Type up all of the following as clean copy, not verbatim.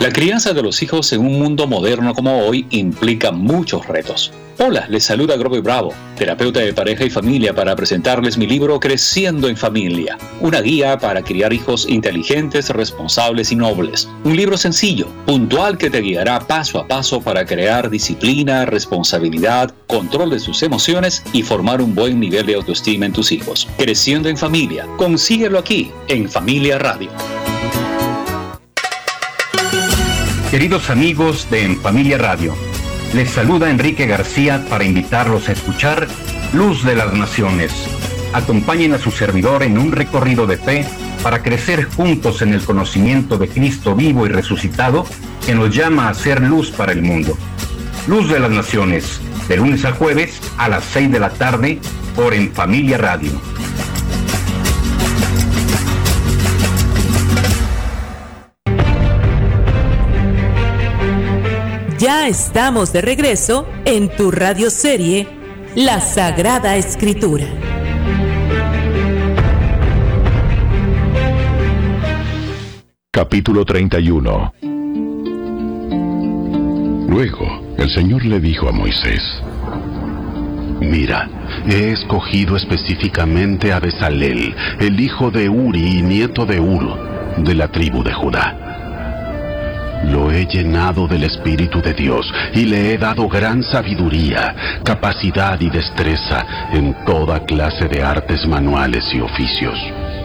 La crianza de los hijos en un mundo moderno como hoy implica muchos retos. Hola, les saluda Grover Bravo, terapeuta de pareja y familia, para presentarles mi libro Creciendo en Familia, una guía para criar hijos inteligentes, responsables y nobles. Un libro sencillo, puntual, que te guiará paso a paso para crear disciplina, responsabilidad, control de sus emociones y formar un buen nivel de autoestima en tus hijos. Creciendo en Familia, consíguelo aquí, en Familia Radio. Queridos amigos de En Familia Radio, les saluda Enrique García para invitarlos a escuchar Luz de las Naciones. Acompañen a su servidor en un recorrido de fe para crecer juntos en el conocimiento de Cristo vivo y resucitado, que nos llama a ser luz para el mundo. Luz de las Naciones, de lunes a jueves a las 6 de la tarde por En Familia Radio. Ya estamos de regreso en tu radioserie La Sagrada Escritura. Capítulo 31. Luego, el Señor le dijo a Moisés: Mira, he escogido específicamente a Bezalel, el hijo de Uri y nieto de Hur, de la tribu de Judá. Lo he llenado del Espíritu de Dios y le he dado gran sabiduría, capacidad y destreza en toda clase de artes manuales y oficios.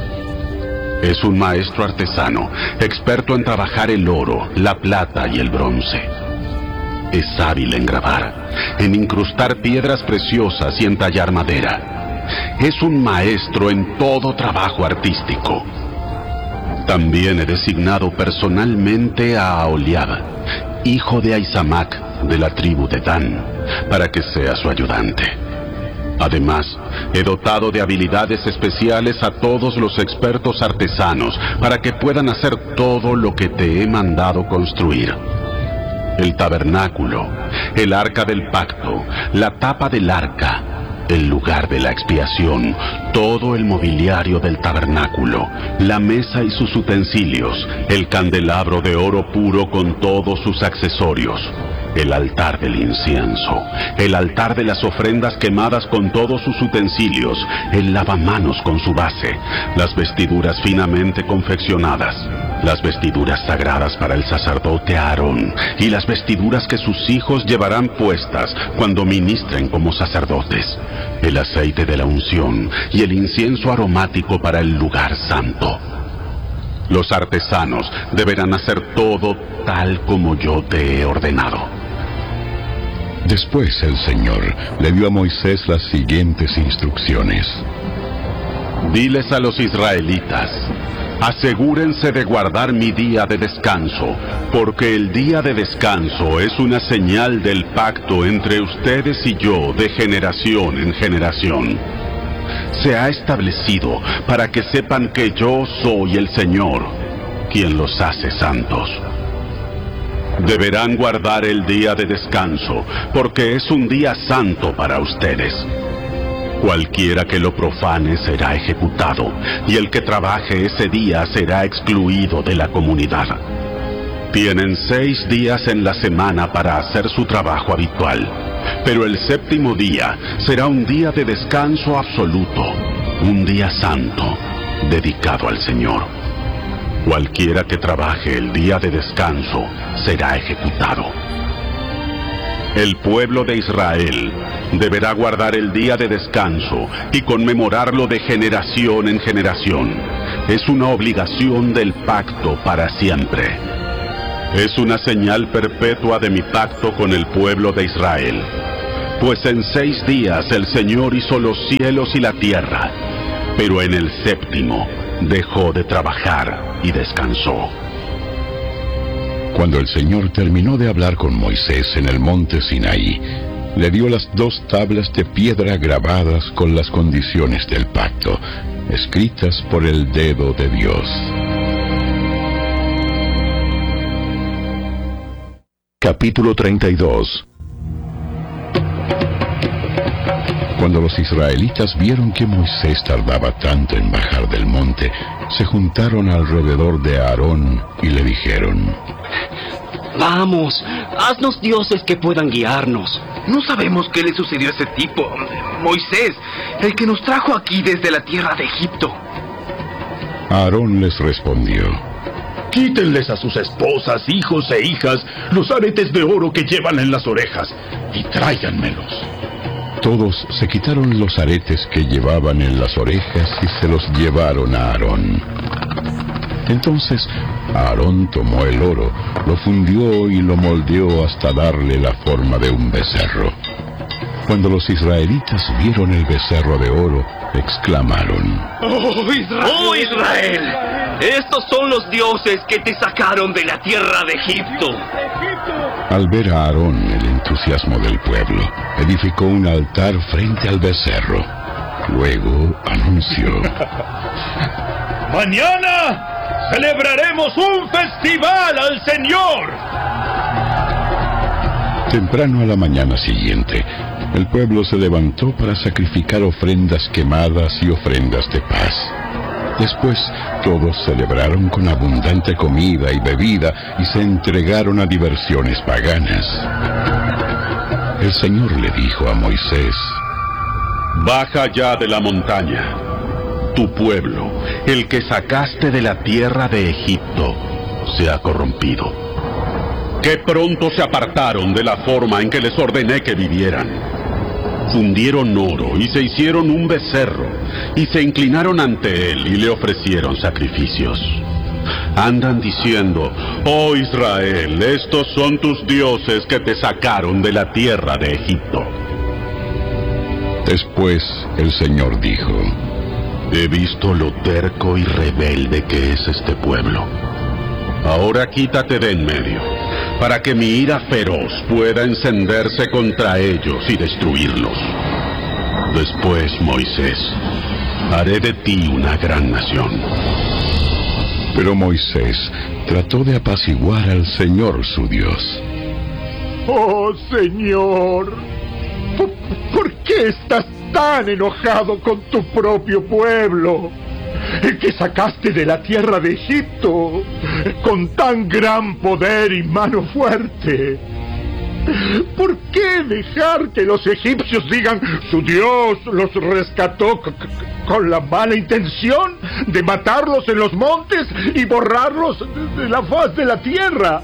Es un maestro artesano, experto en trabajar el oro, la plata y el bronce. Es hábil en grabar, en incrustar piedras preciosas y en tallar madera. Es un maestro en todo trabajo artístico. También he designado personalmente a Aholiab, hijo de Ahisamac, de la tribu de Dan, para que sea su ayudante. Además, he dotado de habilidades especiales a todos los expertos artesanos para que puedan hacer todo lo que te he mandado construir: el tabernáculo, el arca del pacto, la tapa del arca, el lugar de la expiación, todo el mobiliario del tabernáculo, la mesa y sus utensilios, el candelabro de oro puro con todos sus accesorios, el altar del incienso, el altar de las ofrendas quemadas con todos sus utensilios, el lavamanos con su base, las vestiduras finamente confeccionadas, las vestiduras sagradas para el sacerdote Aarón y las vestiduras que sus hijos llevarán puestas cuando ministren como sacerdotes, el aceite de la unción y el incienso aromático para el lugar santo. Los artesanos deberán hacer todo tal como yo te he ordenado. Después el Señor le dio a Moisés las siguientes instrucciones: Diles a los israelitas: asegúrense de guardar mi día de descanso, porque el día de descanso es una señal del pacto entre ustedes y yo de generación en generación. Se ha establecido para que sepan que yo soy el Señor, quien los hace santos. Deberán guardar el día de descanso, porque es un día santo para ustedes. Cualquiera que lo profane será ejecutado, y el que trabaje ese día será excluido de la comunidad. Tienen 6 días en la semana para hacer su trabajo habitual, pero el 7º día será un día de descanso absoluto, un día santo, dedicado al Señor. Cualquiera que trabaje el día de descanso será ejecutado. El pueblo de Israel deberá guardar el día de descanso y conmemorarlo de generación en generación. Es una obligación del pacto para siempre. Es una señal perpetua de mi pacto con el pueblo de Israel. Pues en 6 días el Señor hizo los cielos y la tierra, pero en el 7º dejó de trabajar y descansó. Cuando el Señor terminó de hablar con Moisés en el monte Sinaí, le dio las 2 tablas de piedra grabadas con las condiciones del pacto, escritas por el dedo de Dios. Capítulo 32. Cuando los israelitas vieron que Moisés tardaba tanto en bajar del monte, se juntaron alrededor de Aarón y le dijeron: Vamos, haznos dioses que puedan guiarnos. No sabemos qué le sucedió a ese tipo, Moisés, el que nos trajo aquí desde la tierra de Egipto. Aarón les respondió: Quítenles a sus esposas, hijos e hijas los aretes de oro que llevan en las orejas y tráiganmelos. Todos se quitaron los aretes que llevaban en las orejas y se los llevaron a Aarón. Entonces Aarón tomó el oro, lo fundió y lo moldeó hasta darle la forma de un becerro. Cuando los israelitas vieron el becerro de oro, exclamaron: ¡Oh, Israel! ¡Oh, Israel! ¡Estos son los dioses que te sacaron de la tierra de Egipto! Al ver a Aarón el entusiasmo del pueblo, edificó un altar frente al becerro. Luego anunció: ¡Mañana celebraremos un festival al Señor! Temprano a la mañana siguiente, el pueblo se levantó para sacrificar ofrendas quemadas y ofrendas de paz. Después, todos celebraron con abundante comida y bebida y se entregaron a diversiones paganas. El Señor le dijo a Moisés: Baja ya de la montaña. Tu pueblo, el que sacaste de la tierra de Egipto, se ha corrompido. Qué pronto se apartaron de la forma en que les ordené que vivieran. Fundieron oro y se hicieron un becerro, y se inclinaron ante él y le ofrecieron sacrificios. Andan diciendo: Oh Israel, estos son tus dioses que te sacaron de la tierra de Egipto. Después el Señor dijo: He visto lo terco y rebelde que es este pueblo. Ahora quítate de en medio, para que mi ira feroz pueda encenderse contra ellos y destruirlos. Después, Moisés, haré de ti una gran nación. Pero Moisés trató de apaciguar al Señor su Dios. ¡Oh, Señor! ¿Por qué estás tan enojado con tu propio pueblo, el que sacaste de la tierra de Egipto con tan gran poder y mano fuerte? ¿Por qué dejar que los egipcios digan su Dios los rescató con la mala intención de matarlos en los montes y borrarlos de la faz de la tierra?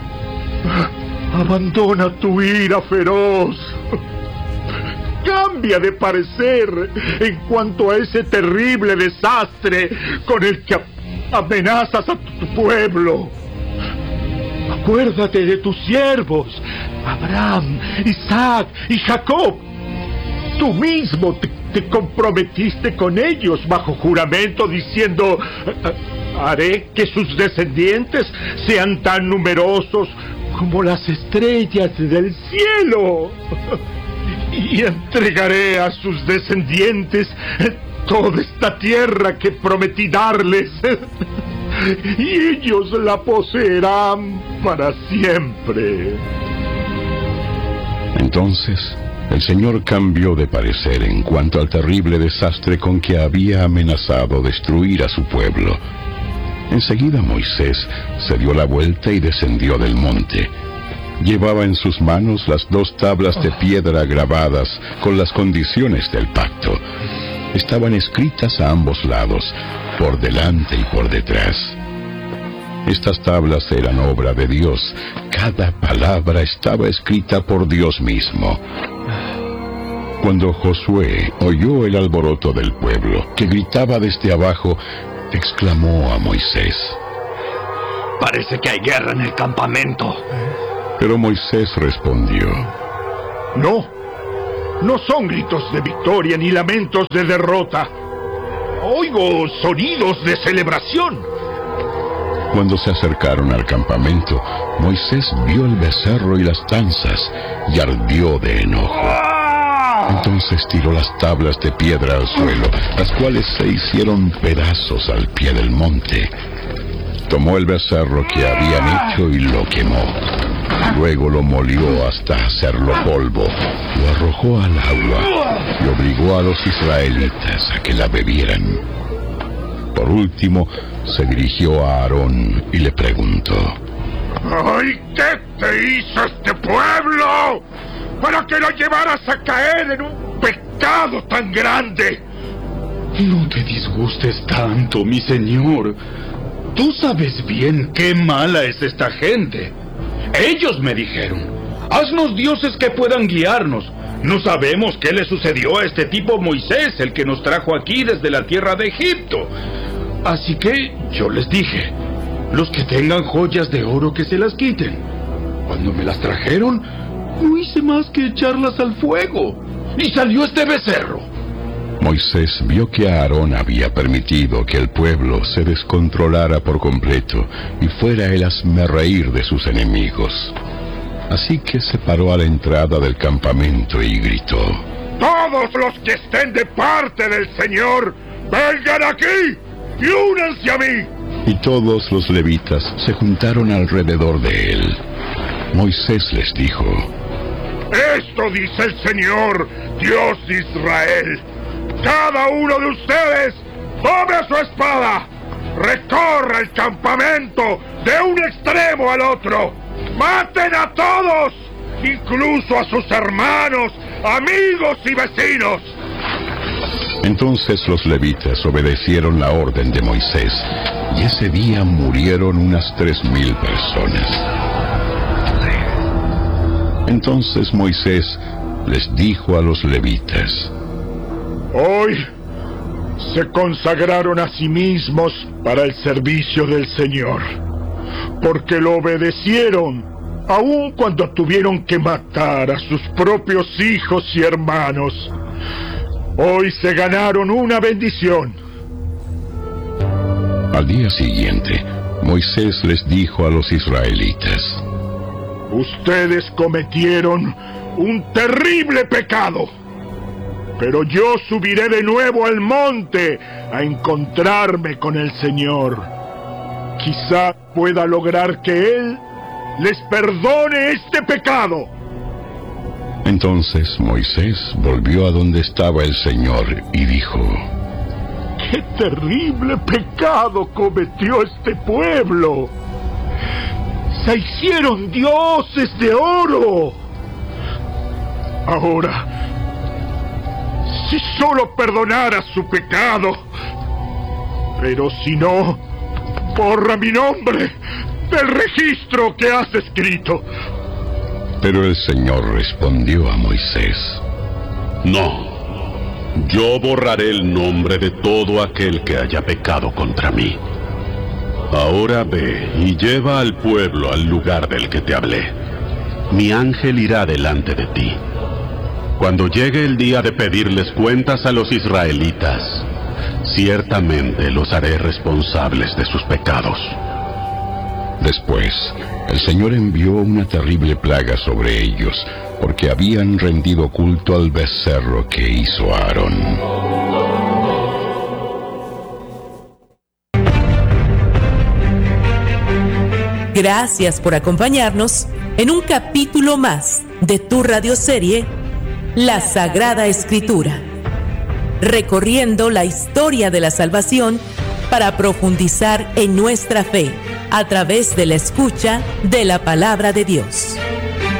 Abandona tu ira feroz. Cambia de parecer en cuanto a ese terrible desastre con el que amenazas a tu pueblo. Acuérdate de tus siervos, Abraham, Isaac y Jacob. Tú mismo te comprometiste con ellos bajo juramento diciendo: haré que sus descendientes sean tan numerosos como las estrellas del cielo. Y entregaré a sus descendientes toda esta tierra que prometí darles, y ellos la poseerán para siempre. Entonces, el Señor cambió de parecer en cuanto al terrible desastre con que había amenazado destruir a su pueblo. Enseguida Moisés se dio la vuelta y descendió del monte. Llevaba en sus manos las 2 tablas de piedra grabadas con las condiciones del pacto. Estaban escritas a ambos lados, por delante y por detrás. Estas tablas eran obra de Dios. Cada palabra estaba escrita por Dios mismo. Cuando Josué oyó el alboroto del pueblo, que gritaba desde abajo, exclamó a Moisés: Parece que hay guerra en el campamento. Pero Moisés respondió: No son gritos de victoria ni lamentos de derrota. Oigo sonidos de celebración. Cuando se acercaron al campamento, Moisés vio el becerro y las danzas y ardió de enojo. Entonces tiró las tablas de piedra al suelo, las cuales se hicieron pedazos al pie del monte. Tomó el becerro que habían hecho y lo quemó. Luego lo molió hasta hacerlo polvo, lo arrojó al agua y obligó a los israelitas a que la bebieran. Por último, se dirigió a Aarón y le preguntó: ¡Ay, qué te hizo este pueblo para que lo llevaras a caer en un pecado tan grande! No te disgustes tanto, mi señor. Tú sabes bien qué mala es esta gente. Ellos me dijeron: haznos dioses que puedan guiarnos. No sabemos qué le sucedió a este tipo Moisés, el que nos trajo aquí desde la tierra de Egipto. Así que yo les dije: los que tengan joyas de oro que se las quiten. Cuando me las trajeron, no hice más que echarlas al fuego, y salió este becerro. Moisés vio que Aarón había permitido que el pueblo se descontrolara por completo y fuera el hazmerreír de sus enemigos. Así que se paró a la entrada del campamento y gritó: ¡Todos los que estén de parte del Señor, vengan aquí y únanse a mí! Y todos los levitas se juntaron alrededor de él. Moisés les dijo: Esto dice el Señor, Dios de Israel: cada uno de ustedes tome su espada, recorra el campamento de un extremo al otro, maten a todos, incluso a sus hermanos, amigos y vecinos. Entonces los levitas obedecieron la orden de Moisés, y ese día murieron unas 3,000 personas. Entonces Moisés les dijo a los levitas: Hoy se consagraron a sí mismos para el servicio del Señor, porque lo obedecieron, aun cuando tuvieron que matar a sus propios hijos y hermanos. Hoy se ganaron una bendición. Al día siguiente, Moisés les dijo a los israelitas: Ustedes cometieron un terrible pecado, pero yo subiré de nuevo al monte a encontrarme con el Señor. Quizá pueda lograr que Él les perdone este pecado. Entonces Moisés volvió a donde estaba el Señor y dijo: ¡Qué terrible pecado cometió este pueblo! ¡Se hicieron dioses de oro! Ahora, si solo perdonara su pecado, pero si no, borra mi nombre del registro que has escrito. Pero el Señor respondió a Moisés: No, yo borraré el nombre de todo aquel que haya pecado contra mí. Ahora ve y lleva al pueblo al lugar del que te hablé. Mi ángel irá delante de ti. Cuando llegue el día de pedirles cuentas a los israelitas, ciertamente los haré responsables de sus pecados. Después, el Señor envió una terrible plaga sobre ellos, porque habían rendido culto al becerro que hizo Aarón. Gracias por acompañarnos en un capítulo más de tu radioserie La Sagrada Escritura, recorriendo la historia de la salvación para profundizar en nuestra fe a través de la escucha de la palabra de Dios.